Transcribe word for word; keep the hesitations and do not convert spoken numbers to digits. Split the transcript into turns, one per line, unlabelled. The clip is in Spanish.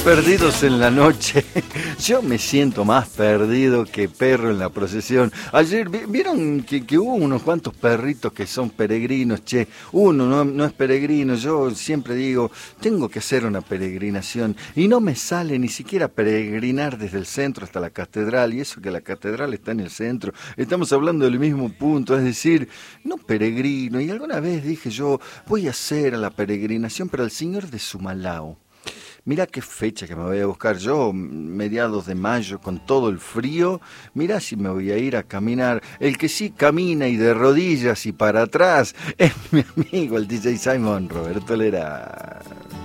Perdidos en la noche. Yo me siento más perdido que perro en la procesión. Ayer vi- vieron que, que hubo unos cuantos perritos que son peregrinos, che. Uno no, no es peregrino. Yo siempre digo, tengo que hacer una peregrinación. Y no me sale ni siquiera peregrinar desde el centro hasta la catedral. Y eso que la catedral está en el centro. Estamos hablando del mismo punto. Es decir, no peregrino. Y alguna vez dije yo, voy a hacer la peregrinación para el Señor de Sumalao. Mirá qué fecha que me voy a buscar yo, mediados de mayo, con todo el frío. Mirá si me voy a ir a caminar. El que sí camina y de rodillas y para atrás es mi amigo, el D J Simon, Roberto Lera.